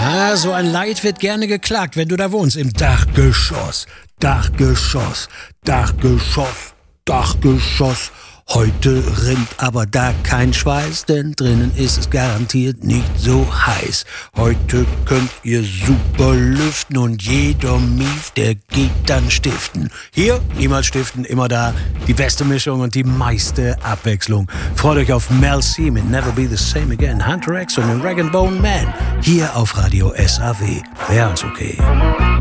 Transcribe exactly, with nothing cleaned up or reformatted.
Ah, so ein Leid wird gerne geklagt, wenn du da wohnst. Im Dachgeschoss, Dachgeschoss, Dachgeschoss, Dachgeschoss. Heute rinnt aber da kein Schweiß, denn drinnen ist es garantiert nicht so heiß. Heute könnt ihr super lüften und jeder Mief, der geht dann stiften. Hier, niemals stiften, immer da. Die beste Mischung und die meiste Abwechslung. Freut euch auf Mel C mit Never Be the Same Again, Hunter X und den Rag and Bone Man. Hier auf Radio S A W. Wäre uns okay.